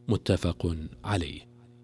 متفق عليه.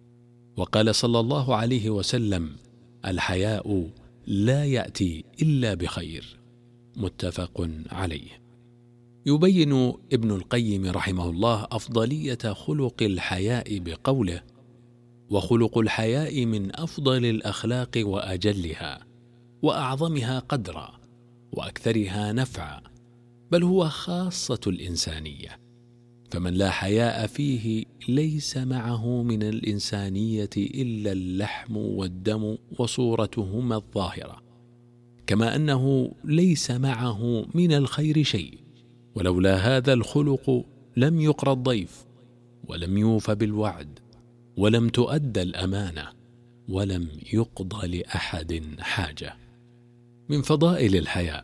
وقال صلى الله عليه وسلم: الحياء لا يأتي إلا بخير، متفق عليه. يبين ابن القيم رحمه الله أفضلية خلق الحياء بقوله: وخلق الحياء من أفضل الأخلاق وأجلها وأعظمها قدرا وأكثرها نفعا، بل هو خاصة الإنسانية، فمن لا حياء فيه ليس معه من الإنسانية إلا اللحم والدم وصورتهما الظاهرة، كما أنه ليس معه من الخير شيء، ولولا هذا الخلق لم يقرى الضيف، ولم يوف بالوعد، ولم تؤدى الأمانة، ولم يقضى لأحد حاجة. من فضائل الحياء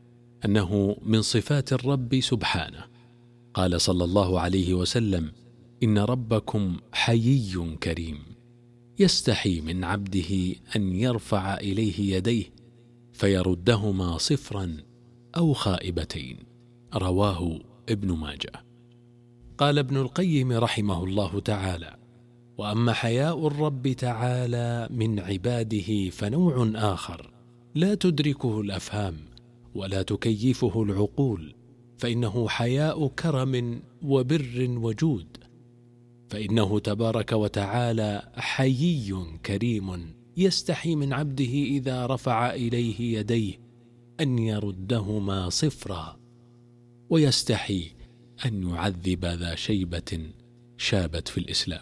أنه من صفات الرب سبحانه، قال صلى الله عليه وسلم: إن ربكم حيي كريم، يستحي من عبده أن يرفع إليه يديه فيردهما صفرا أو خائبتين، رواه ابن ماجه. قال ابن القيم رحمه الله تعالى: وأما حياء الرب تعالى من عباده فنوع آخر لا تدركه الأفهام ولا تكيفه العقول، فإنه حياء كرم وبر وجود، فإنه تبارك وتعالى حيي كريم، يستحي من عبده إذا رفع إليه يديه أن يردهما صفرا، ويستحي أن يعذب ذا شيبة شابت في الإسلام.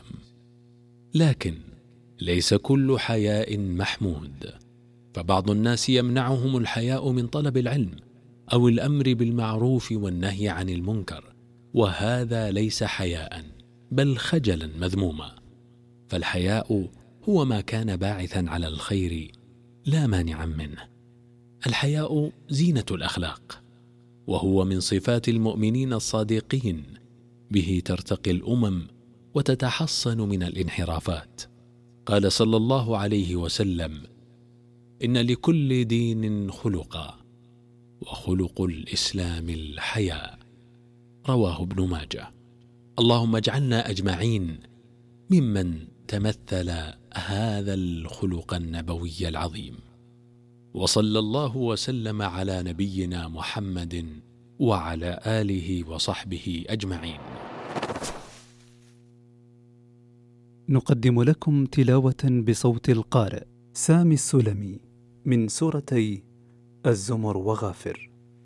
لكن ليس كل حياء محمود، فبعض الناس يمنعهم الحياء من طلب العلم أو الأمر بالمعروف والنهي عن المنكر، وهذا ليس حياء بل خجلا مذموما. فالحياء هو ما كان باعثا على الخير لا مانعا منه. الحياء زينة الأخلاق، وهو من صفات المؤمنين الصادقين، به ترتقي الأمم وتتحصن من الانحرافات. قال صلى الله عليه وسلم: إن لكل دين خلقا، وخلق الإسلام الحياء، رواه ابن ماجه. اللهم اجعلنا أجمعين ممن تمثل هذا الخلق النبوي العظيم. وصلى الله وسلم على نبينا محمد وعلى آله وصحبه أجمعين. نقدم لكم تلاوة بصوت القارئ سامي السلمي من سورتي الزمر وغافر.